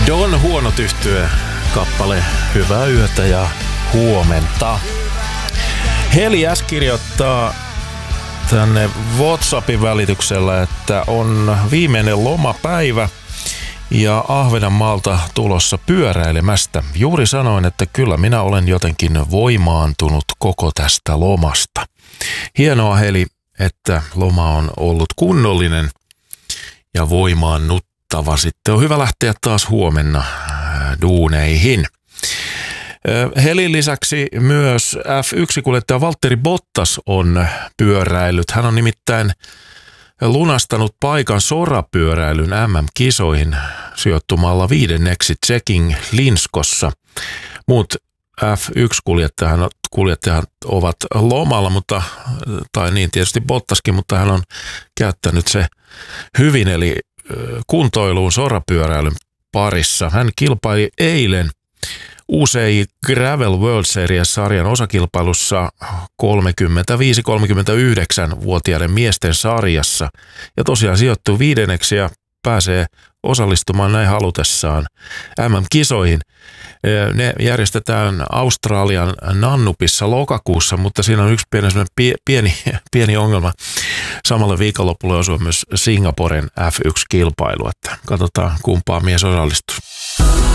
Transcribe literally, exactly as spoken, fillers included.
Don Huonot Yhtye kappale Hyvää yötä ja huomenta. Heli S kirjoittaa tänne WhatsAppin välityksellä, että on viimeinen lomapäivä ja Ahvenanmaalta tulossa pyöräilemästä. Juuri sanoin, että kyllä minä olen jotenkin voimaantunut koko tästä lomasta. Hienoa Heli, että loma on ollut kunnollinen ja voimaannuttava. Sitten on hyvä lähteä taas huomenna duuneihin. Helin lisäksi myös F yksi -kuljettaja Valtteri Bottas on pyöräillyt. Hän on nimittäin lunastanut paikan sorapyöräilyn M M-kisoihin sijoittumalla viidenneksi Tsekin Linskossa. Muut F yksi -kuljettajat kuljettajat ovat lomalla, mutta, tai niin tietysti Bottaskin, mutta hän on käyttänyt se hyvin, eli kuntoiluun sorapyöräilyn parissa. Hän kilpaili eilen U C I Gravel World Series-sarjan osakilpailussa kolmekymmentäviisi kolmekymmentäyhdeksän-vuotiaiden miesten sarjassa ja tosiaan sijoittuu viidenneksi ja pääsee osallistumaan näin halutessaan M M-kisoihin. Ne järjestetään Australian Nannupissa lokakuussa, mutta siinä on yksi pieni, pieni, pieni ongelma. Samalle viikonlopulle osuu myös Singaporen F yksi -kilpailu, että katsotaan kumpaa mies osallistuu.